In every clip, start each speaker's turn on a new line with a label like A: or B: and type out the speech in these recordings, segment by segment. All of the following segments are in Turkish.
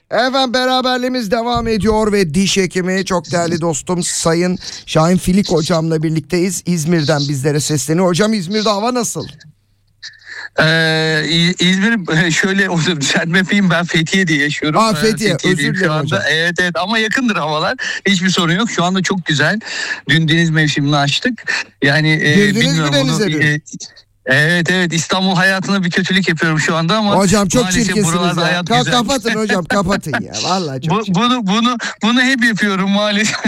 A: Efendim beraberliğimiz devam ediyor ve diş hekimi çok değerli dostum Sayın Şahin Filik hocamla birlikteyiz. İzmir'den bizlere sesleniyor. Hocam İzmir'de hava nasıl?
B: İzmir şöyle düzeltme yapayım, ben Fethiye'de yaşıyorum.
A: Fethiye, özür dilerim
B: şu anda.
A: hocam.
B: Evet ama yakındır havalar. Hiçbir sorun yok. Şu anda çok güzel. Dün deniz mevsimini açtık. Yani
A: Girdiniz mi denize?
B: Evet, İstanbul hayatına bir kötülük yapıyorum şu anda ama
A: hocam çok
B: maalesef
A: çirkinsiniz ya.
B: hayat güzel.
A: Kapatın hocam, kapatın ya. Vallahi çok
B: bunu hep yapıyorum maalesef.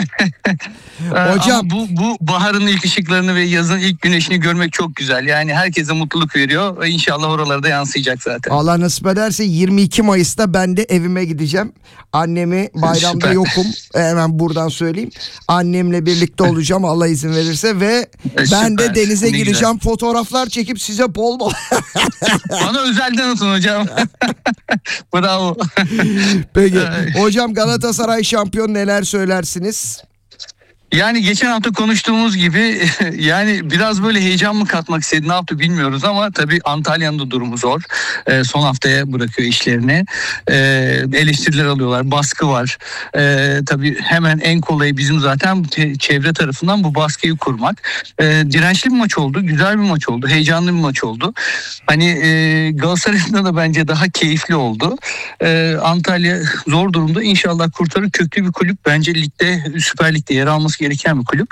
A: Hocam
B: ama bu baharın ilk ışıklarını ve yazın ilk güneşini görmek çok güzel. Yani herkese mutluluk veriyor. İnşallah oralarda yansıyacak zaten.
A: Allah nasip ederse 22 Mayıs'ta ben de evime gideceğim. Annemi bayramda
B: Süper.
A: yokum. Hemen buradan söyleyeyim. Annemle birlikte olacağım Allah izin verirse ve ben de denize
B: Ne
A: gireceğim.
B: güzel.
A: Fotoğraflar çekip size bol bol.
B: Bana özelden atın hocam. Bravo.
A: Peki hocam, Galatasaray şampiyon, neler söylersiniz?
B: Yani geçen hafta konuştuğumuz gibi yani biraz böyle heyecan mı katmak istedi, ne yaptı bilmiyoruz ama tabii Antalya'nın da durumu zor. Son haftaya bırakıyor işlerini. Eleştiriler alıyorlar, baskı var. Tabii hemen en kolayı bizim zaten çevre tarafından bu baskıyı kurmak. Dirençli bir maç oldu, güzel bir maç oldu, heyecanlı bir maç oldu. Hani Galatasaray'da da bence daha keyifli oldu. Antalya zor durumda, inşallah kurtarır. Köklü bir kulüp, bence ligde, Süper Lig'de yer alması gereken bir kulüp.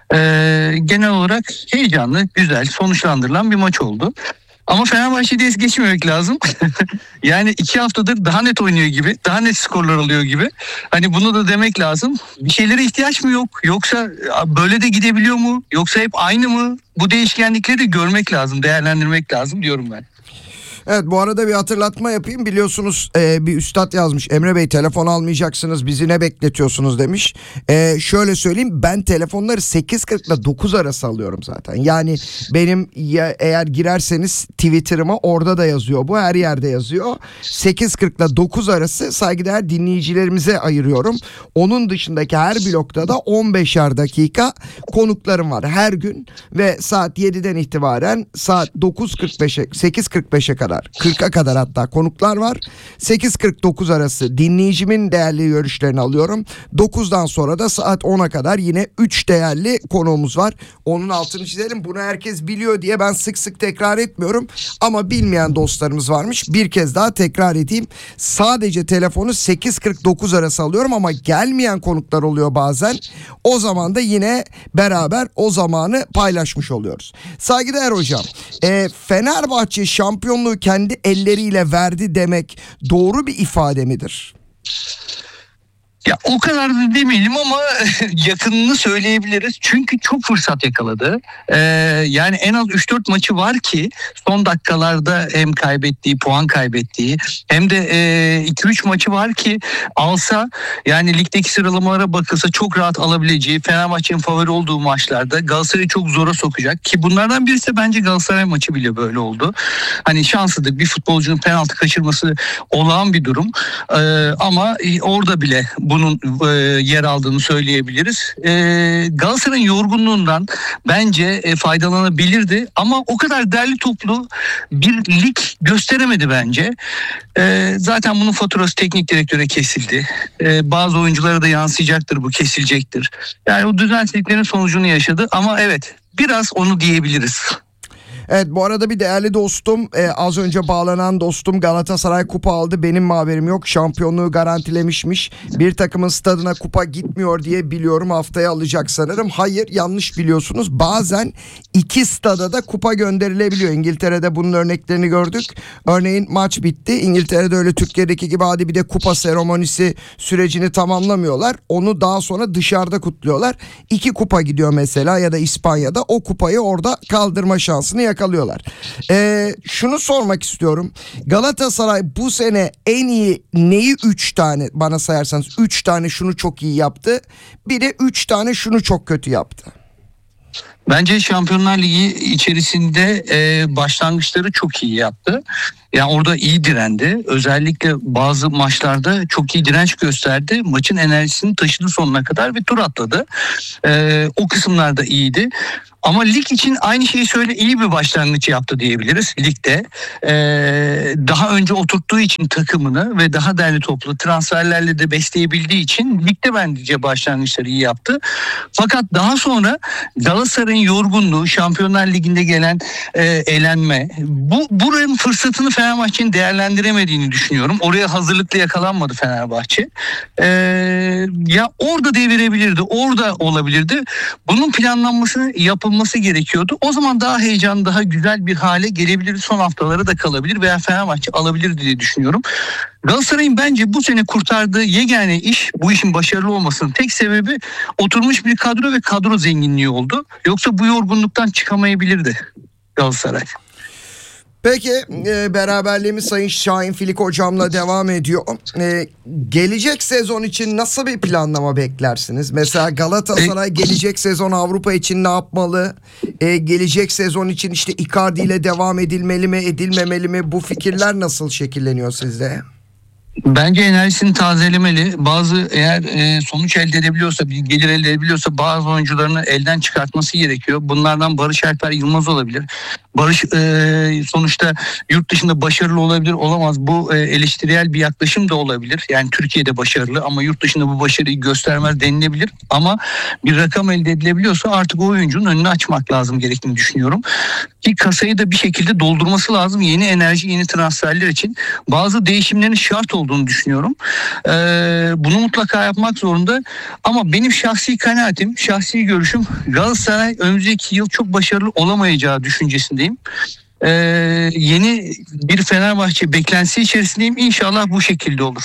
B: Genel olarak heyecanlı, güzel, sonuçlandırılan bir maç oldu. Ama Fenerbahçe'de es geçmemek lazım. Yani 2 haftadır daha net oynuyor gibi, daha net skorlar alıyor gibi. Hani bunu da demek lazım. Bir şeylere ihtiyaç mı yok? Yoksa böyle de gidebiliyor mu? Yoksa hep aynı mı? Bu değişkenlikleri de görmek lazım, değerlendirmek lazım diyorum ben.
A: Evet, bu arada bir hatırlatma yapayım. Biliyorsunuz bir üstad yazmış. Emre Bey, telefon almayacaksınız, bizi ne bekletiyorsunuz demiş. Şöyle söyleyeyim, ben telefonları 8.40 ile 9 arası alıyorum zaten. Yani benim eğer girerseniz Twitter'ıma, orada da yazıyor bu, her yerde yazıyor. 8.40 ile 9 arası saygıdeğer dinleyicilerimize ayırıyorum. Onun dışındaki her blokta da 15'er dakika konuklarım var her gün ve saat 7'den itibaren saat 9.45'e 8.45'e kadar, 40'a kadar hatta konuklar var. 8.49 arası dinleyicimin değerli görüşlerini alıyorum. 9'dan sonra da saat 10'a kadar yine 3 değerli konuğumuz var. Onun altını çizelim. Bunu herkes biliyor diye ben sık sık tekrar etmiyorum. Ama bilmeyen dostlarımız varmış. Bir kez daha tekrar edeyim. Sadece telefonu 8.49 arası alıyorum ama gelmeyen konuklar oluyor bazen. O zaman da yine beraber o zamanı paylaşmış oluyoruz. Saygıdeğer hocam, Fenerbahçe şampiyonluğu kendi elleriyle verdi demek doğru bir ifade midir?
B: Ya o kadar da demeyelim ama yakınını söyleyebiliriz. Çünkü çok fırsat yakaladı. Yani en az 3-4 maçı var ki son dakikalarda hem kaybettiği, puan kaybettiği, hem de 2-3 maçı var ki alsa, yani ligdeki sıralamalara bakılsa çok rahat alabileceği, Fenerbahçe'nin favori olduğu maçlarda Galatasaray'ı çok zora sokacak ki bunlardan birisi de bence Galatasaray maçı bile böyle oldu. Hani şanslıdır, bir futbolcunun penaltı kaçırması olağan bir durum. Ama orada bile bunun yer aldığını söyleyebiliriz. Galatasaray'ın yorgunluğundan bence faydalanabilirdi ama o kadar derli toplu bir lig gösteremedi bence. Zaten bunun faturası teknik direktöre kesildi. Bazı oyunculara da yansıyacaktır, bu kesilecektir. Yani o düzensizliklerin sonucunu yaşadı ama evet, biraz onu diyebiliriz.
A: Evet, bu arada bir değerli dostum, az önce bağlanan dostum, Galatasaray kupa aldı, benim mi haberim yok, şampiyonluğu garantilemişmiş. Bir takımın stadına kupa gitmiyor diye biliyorum, haftaya alacak sanırım. Hayır, yanlış biliyorsunuz. Bazen 2 stada da kupa gönderilebiliyor. İngiltere'de bunun örneklerini gördük. Örneğin maç bitti, İngiltere'de öyle Türkiye'deki gibi hadi bir de kupa seremonisi sürecini tamamlamıyorlar. Onu daha sonra dışarıda kutluyorlar. 2 kupa gidiyor mesela, ya da İspanya'da o kupayı orada kaldırma şansını yakalıyorlar. Şunu sormak istiyorum. Galatasaray bu sene en iyi neyi, 3 tane bana sayarsanız, 3 tane şunu çok iyi yaptı, bir de 3 tane şunu çok kötü yaptı?
B: Bence Şampiyonlar Ligi içerisinde başlangıçları çok iyi yaptı. Yani orada iyi direndi. Özellikle bazı maçlarda çok iyi direnç gösterdi. Maçın enerjisini taşıdı sonuna kadar ve tur atladı. O kısımlarda iyiydi. Ama lig için aynı şeyi iyi bir başlangıç yaptı diyebiliriz ligde. Daha önce oturttuğu için takımını ve daha derli toplu transferlerle de besleyebildiği için ligde bence başlangıçları iyi yaptı. Fakat daha sonra Galatasaray'ın yorgunluğu, Şampiyonlar Ligi'nde gelen elenme, buranın fırsatını Fenerbahçe'nin değerlendiremediğini düşünüyorum. Oraya hazırlıklı yakalanmadı Fenerbahçe. Ya orada devirebilirdi, orada olabilirdi. Bunun planlanması yapılması gerekiyordu. O zaman daha heyecanlı, daha güzel bir hale gelebilir. Son haftalara da kalabilir veya Fenerbahçe alabilir diye düşünüyorum. Galatasaray'ın bence bu sene kurtardığı yegane iş, bu işin başarılı olmasının tek sebebi oturmuş bir kadro ve kadro zenginliği oldu. Yoksa bu yorgunluktan çıkamayabilirdi Galatasaray.
A: Peki beraberliğimiz Sayın Şahin Filik hocamla devam ediyor. Gelecek sezon için nasıl bir planlama beklersiniz? Mesela Galatasaray gelecek sezon Avrupa için ne yapmalı? Gelecek sezon için işte Icardi ile devam edilmeli mi, edilmemeli mi? Bu fikirler nasıl şekilleniyor sizde?
B: Bence enerjisini tazelemeli. Eğer sonuç elde edebiliyorsa, bir gelir elde edebiliyorsa bazı oyuncularını elden çıkartması gerekiyor. Bunlardan Barış Alper Yılmaz olabilir. Barış sonuçta yurt dışında başarılı olabilir, olamaz. Bu eleştirel bir yaklaşım da olabilir. Yani Türkiye'de başarılı ama yurt dışında bu başarıyı göstermez denilebilir. Ama bir rakam elde edilebiliyorsa artık o oyuncunun önünü açmak lazım gerektiğini düşünüyorum. Ki kasayı da bir şekilde doldurması lazım. Yeni enerji, yeni transferler için bazı değişimlerin şart olduğunu düşünüyorum. Bunu mutlaka yapmak zorunda. Ama benim şahsi kanaatim, şahsi görüşüm Galatasaray önümüzdeki yıl çok başarılı olamayacağı düşüncesindeyim. Yeni bir Fenerbahçe beklentisi içerisindeyim. İnşallah bu şekilde olur.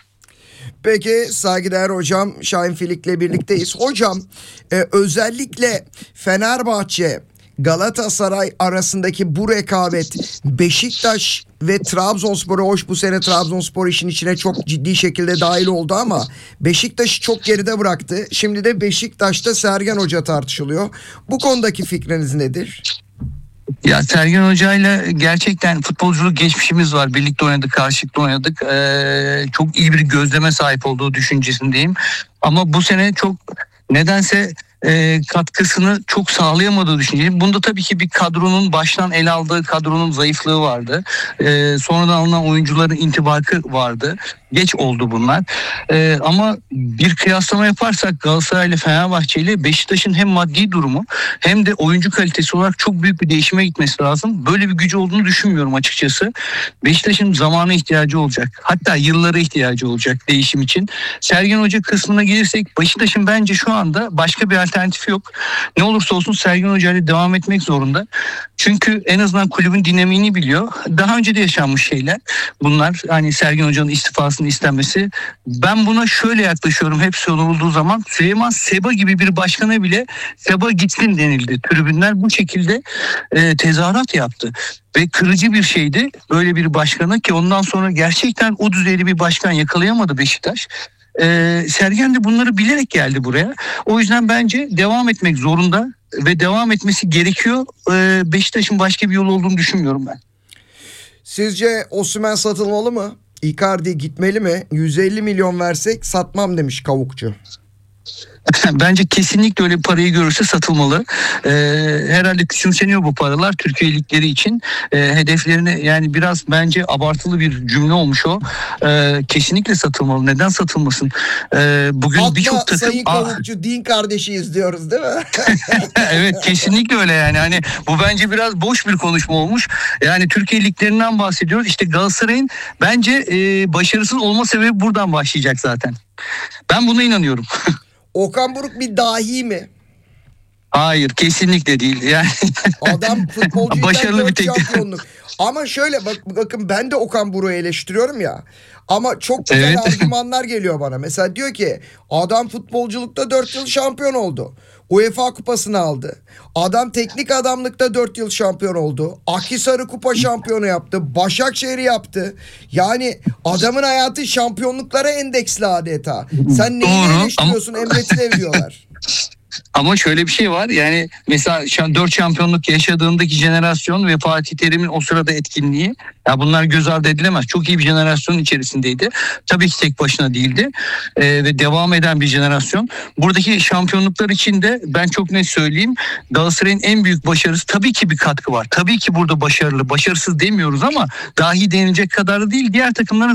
A: Peki saygıdeğer hocam Şahin Filik'le birlikteyiz. Hocam özellikle Fenerbahçe Galatasaray arasındaki bu rekabet Beşiktaş ve Trabzonspor'a, hoş bu sene Trabzonspor işin içine çok ciddi şekilde dahil oldu ama Beşiktaş'ı çok geride bıraktı. Şimdi de Beşiktaş'ta Sergen Hoca tartışılıyor. Bu konudaki fikriniz nedir?
B: Ya Sergen Hoca'yla gerçekten futbolculuk geçmişimiz var. Birlikte oynadık, karşılıklı oynadık. Çok iyi bir gözleme sahip olduğu düşüncesindeyim. Ama bu sene çok nedense katkısını çok sağlayamadığı düşünüyorum. Bunda tabii ki bir kadronun baştan ele aldığı kadronun zayıflığı vardı. Sonradan alınan oyuncuların intibakı vardı. Geç oldu bunlar. Ama bir kıyaslama yaparsak Galatasaray ile Fenerbahçe ile Beşiktaş'ın hem maddi durumu hem de oyuncu kalitesi olarak çok büyük bir değişime gitmesi lazım. Böyle bir gücü olduğunu düşünmüyorum açıkçası. Beşiktaş'ın zamana ihtiyacı olacak. Hatta yıllara ihtiyacı olacak değişim için. Sergen Hoca kısmına gelirsek Beşiktaş'ın bence şu anda başka bir alternatifi yok. Ne olursa olsun Sergen Hoca ile devam etmek zorunda. Çünkü en azından kulübün dinamiğini biliyor. Daha önce de yaşanmış şeyler. Bunlar hani Sergen Hoca'nın istifasını istenmesi. Ben buna şöyle yaklaşıyorum hep sorulduğu zaman. Süleyman Seba gibi bir başkana bile Seba gitsin denildi. Tribünler bu şekilde tezahürat yaptı. Ve kırıcı bir şeydi böyle bir başkana ki ondan sonra gerçekten o düzeyde bir başkan yakalayamadı Beşiktaş. Sergen de bunları bilerek geldi buraya. O yüzden bence devam etmek zorunda ve devam etmesi gerekiyor. Beşiktaş'ın başka bir yolu olduğunu düşünmüyorum ben.
A: Sizce Osimhen satılmalı mı? Icardi gitmeli mi? 150 milyon versek satmam demiş Kavukçu.
B: Bence kesinlikle öyle bir parayı görürse satılmalı. Herhalde küçümseniyor bu paralar Türkiye ligleri için. Hedeflerini yani biraz bence abartılı bir cümle olmuş o. Kesinlikle satılmalı. Neden satılmasın? Bugün birçok takım...
A: Sayın Kavukçu din kardeşiyiz diyoruz değil mi?
B: Evet kesinlikle öyle yani. Hani bu bence biraz boş bir konuşma olmuş. Yani Türkiye liglerinden bahsediyoruz. İşte Galatasaray'ın bence başarısız olma sebebi buradan başlayacak zaten. Ben buna inanıyorum.
A: Okan Buruk bir dahi mi?
B: Hayır kesinlikle değil. Yani
A: adam futbolcuyken
B: başarılı bir
A: şampiyonluk. Ama şöyle bakın ben de Okan Buruk'u eleştiriyorum ya. Ama çok güzel argümanlar geliyor bana. Mesela diyor ki adam futbolculukta 4 yıl şampiyon oldu. UEFA kupasını aldı. Adam teknik adamlıkta 4 yıl şampiyon oldu. Akhisar'ı kupa şampiyonu yaptı. Başakşehir'i yaptı. Yani adamın hayatı şampiyonluklara endeksli adeta. Sen neyi eleştiriyorsun? Emre Tilev diyorlar.
B: Ama şöyle bir şey var, yani mesela 4 şampiyonluk yaşadığındaki jenerasyon ve Fatih Terim'in o sırada etkinliği, ya bunlar göz ardı edilemez. Çok iyi bir jenerasyonun içerisindeydi. Tabii ki tek başına değildi. Ve devam eden bir jenerasyon. Buradaki şampiyonluklar için de ben çok net söyleyeyim, Galatasaray'ın en büyük başarısı, tabii ki bir katkı var. Tabii ki burada başarılı, başarısız demiyoruz ama dahi denilecek kadar da değil. Diğer takımların